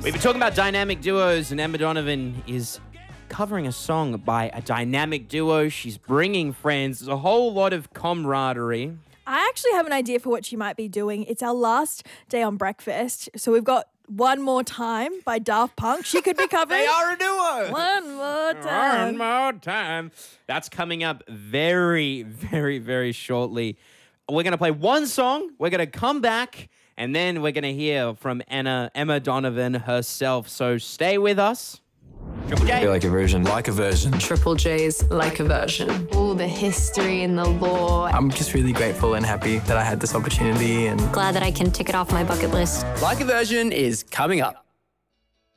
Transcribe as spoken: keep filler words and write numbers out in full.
We've been talking about dynamic duos, and Emma Donovan is covering a song by a dynamic duo. She's bringing friends. There's a whole lot of camaraderie. I actually have an idea for what she might be doing. It's our last day on breakfast, so we've got One More Time by Daft Punk. She could be covering. They are a duo. One more time. One more time. That's coming up very, very, very shortly. We're going to play one song. We're going to come back, and then we're going to hear from Anna, Emma Donovan herself. So stay with us. Triple J. Like a version. Like a version. Triple J's Like a Version. All the history and the lore. I'm just really grateful and happy that I had this opportunity, and glad that I can tick it off my bucket list. Like a Version is coming up.